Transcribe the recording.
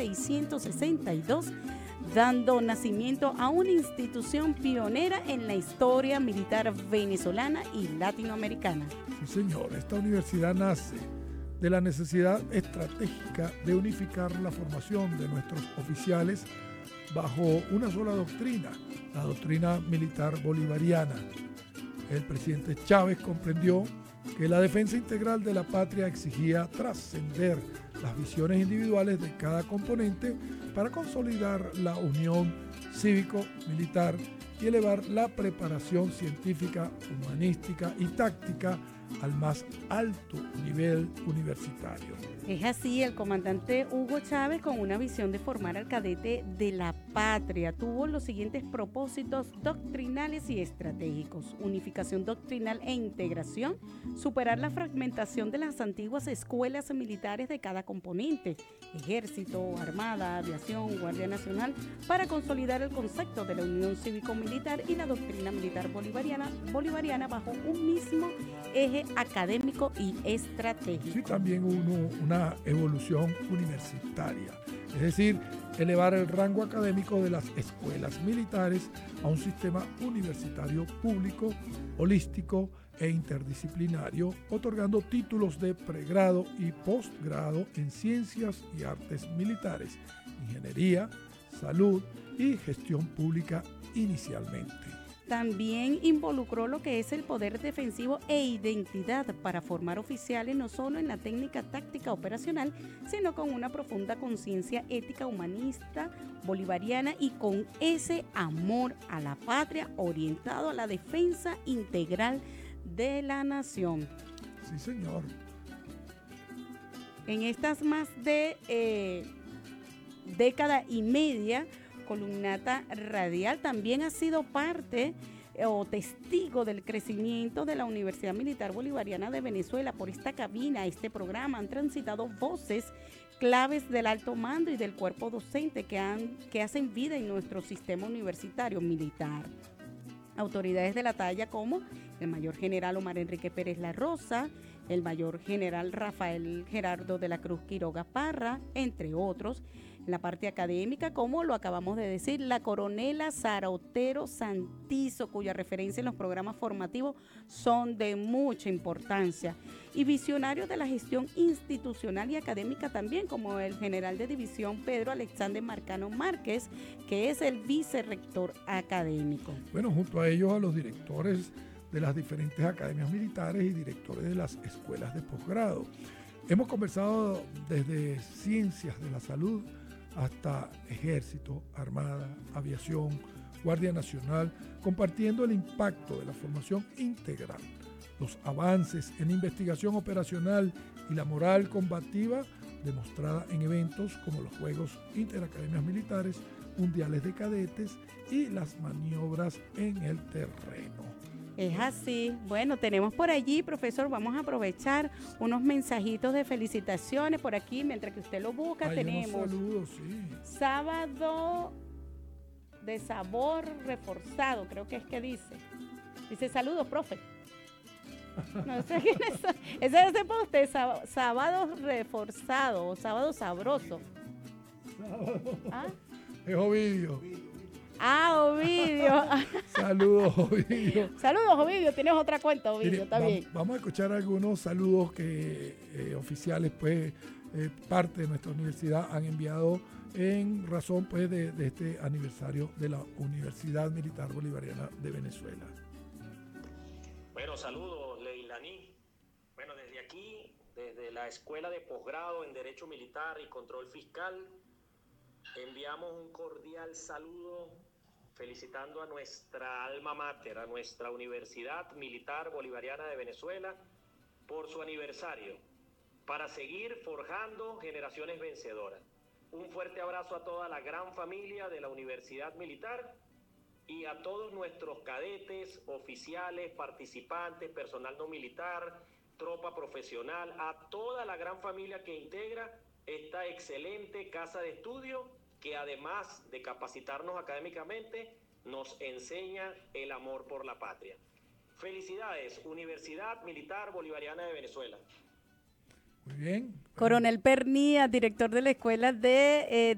1662, dando nacimiento a una institución pionera en la historia militar venezolana y latinoamericana. Sí, señor, esta universidad nace de la necesidad estratégica de unificar la formación de nuestros oficiales bajo una sola doctrina, la doctrina militar bolivariana. El presidente Chávez comprendió que la defensa integral de la patria exigía trascender las visiones individuales de cada componente para consolidar la unión cívico-militar y elevar la preparación científica, humanística y táctica al más alto nivel universitario. Es así, el comandante Hugo Chávez, con una visión de formar al cadete de la patria, tuvo los siguientes propósitos doctrinales y estratégicos: unificación doctrinal e integración, superar la fragmentación de las antiguas escuelas militares de cada componente, ejército, armada, aviación, guardia nacional, para consolidar el concepto de la unión cívico-militar y la doctrina militar bolivariana bajo un mismo eje académico y estratégico. Sí, también una evolución universitaria, es decir, elevar el rango académico de las escuelas militares a un sistema universitario público, holístico e interdisciplinario, otorgando títulos de pregrado y postgrado en ciencias y artes militares, ingeniería, salud y gestión pública inicialmente. También involucró lo que es el poder defensivo e identidad para formar oficiales no solo en la técnica táctica operacional, sino con una profunda conciencia ética humanista bolivariana y con ese amor a la patria orientado a la defensa integral de la nación. Sí, señor. En estas más de década y media, Columnata Radial también ha sido parte o testigo del crecimiento de la Universidad Militar Bolivariana de Venezuela. Por esta cabina, este programa, han transitado voces claves del alto mando y del cuerpo docente que hacen vida en nuestro sistema universitario militar. Autoridades de la talla como el mayor general Omar Enrique Pérez La Rosa, el mayor general Rafael Gerardo de la Cruz Quiroga Parra, entre otros. En la parte académica, como lo acabamos de decir, la coronela Sara Otero Santizo, cuya referencia en los programas formativos son de mucha importancia, y visionarios de la gestión institucional y académica también, como el general de división Pedro Alexander Marcano Márquez, que es el vicerrector académico. Bueno, junto a ellos a los directores de las diferentes academias militares y directores de las escuelas de posgrado. Hemos conversado desde ciencias de la salud hasta ejército, armada, aviación, Guardia Nacional, compartiendo el impacto de la formación integral, los avances en investigación operacional y la moral combativa demostrada en eventos como los Juegos Interacademias Militares, Mundiales de Cadetes y las maniobras en el terreno. Es así. Bueno, tenemos por allí, profesor, vamos a aprovechar unos mensajitos de felicitaciones por aquí, mientras que usted lo busca. Tenemos saludos, sí. Sábado de sabor reforzado, creo que es que dice. Dice, saludos, profe. No sé quién es. Ese es para usted, sábado reforzado o sábado sabroso. Sábado. ¿Ah? Es Ovidio. Ovidio. Saludos, Ovidio. Saludos, Ovidio. Tienes otra cuenta, Ovidio, está bien. Vamos a escuchar algunos saludos que oficiales, pues, parte de nuestra universidad han enviado en razón, pues, de este aniversario de la Universidad Militar Bolivariana de Venezuela. Bueno, saludos, Leilani. Bueno, desde aquí, desde la Escuela de Posgrado en Derecho Militar y Control Fiscal, enviamos un cordial saludo felicitando a nuestra alma mater, a nuestra Universidad Militar Bolivariana de Venezuela, por su aniversario, para seguir forjando generaciones vencedoras. Un fuerte abrazo a toda la gran familia de la Universidad Militar y a todos nuestros cadetes, oficiales, participantes, personal no militar, tropa profesional, a toda la gran familia que integra esta excelente casa de estudio que, además de capacitarnos académicamente, nos enseña el amor por la patria. Felicidades, Universidad Militar Bolivariana de Venezuela. Muy bien. Coronel Pernía, director de la Escuela de